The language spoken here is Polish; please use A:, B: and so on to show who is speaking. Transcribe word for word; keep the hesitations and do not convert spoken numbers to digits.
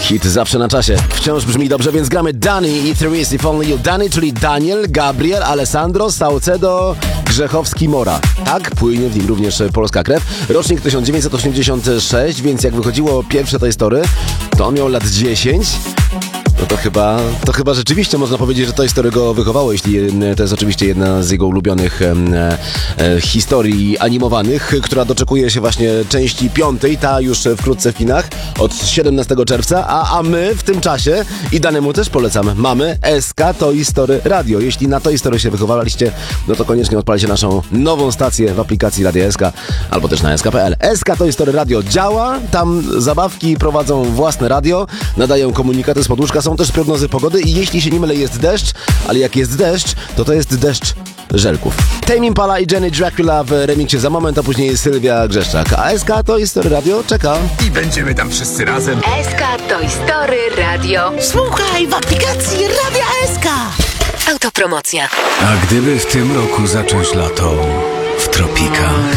A: Hit zawsze na czasie. Wciąż brzmi dobrze, więc gramy Dani i Therese If Only You. Dani, czyli Daniel, Gabriel, Alessandro, Saucedo, Grzechowski, Mora. Tak, płynie w nim również polska krew. Rocznik tysiąc dziewięćset osiemdziesiąty szósty, więc jak wychodziło pierwsze Toy Story, to on miał lat dziesięć. No to chyba, to chyba rzeczywiście można powiedzieć, że Toy Story go wychowało, jeśli to jest oczywiście jedna z jego ulubionych e, e, historii animowanych, która doczekuje się właśnie części piątej, ta już wkrótce w kinach, od siedemnastego czerwca, a, a my w tym czasie, i Danemu też polecam, mamy S K Toy Story Radio. Jeśli na Toy Story się wychowaliście, no to koniecznie odpalcie naszą nową stację w aplikacji Radia S K, albo też na S K kropka P L. S K Toy Story Radio działa, tam zabawki prowadzą własne radio, nadają komunikaty z podłóżka, są też prognozy pogody i jeśli się nie mylę, jest deszcz, ale jak jest deszcz, to to jest deszcz żelków. Tame Impala i Jenny Dracula w remiksie za moment, a później Sylwia Grzeszczak. A S K Toy Story Radio czeka.
B: I będziemy tam wszyscy razem.
C: S K Toy Story Radio.
D: Słuchaj w aplikacji Radia S K.
C: Autopromocja.
B: A gdyby w tym roku zacząć lato w tropikach?